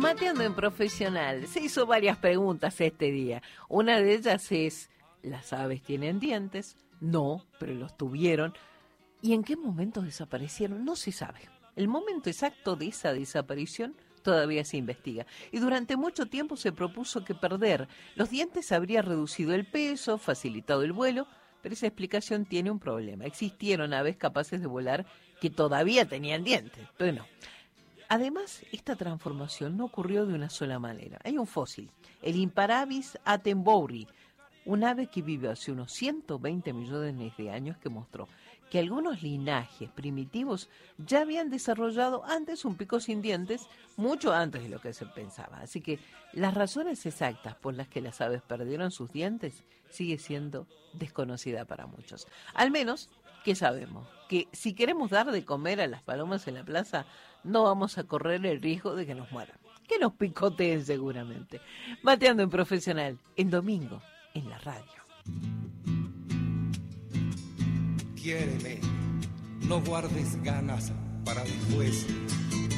Mateando en Profesional se hizo varias preguntas este día. Una de ellas es, ¿las aves tienen dientes? No, pero los tuvieron. ¿Y en qué momento desaparecieron? No se sabe. El momento exacto de esa desaparición todavía se investiga. Y durante mucho tiempo se propuso que perder los dientes habría reducido el peso, facilitado el vuelo, pero esa explicación tiene un problema. Existieron aves capaces de volar que todavía tenían dientes, pero no. Además, esta transformación no ocurrió de una sola manera. Hay un fósil, el Imparavis attenboroughi, un ave que vive hace unos 120 millones de años, que mostró que algunos linajes primitivos ya habían desarrollado antes un pico sin dientes, mucho antes de lo que se pensaba. Así que las razones exactas por las que las aves perdieron sus dientes sigue siendo desconocida para muchos. Al menos, ¿qué sabemos? Que si queremos dar de comer a las palomas en la plaza, no vamos a correr el riesgo de que nos mueran, que nos picoteen seguramente. Mateando en Profesional, en domingo, en la radio. Quiéreme, no guardes ganas para después.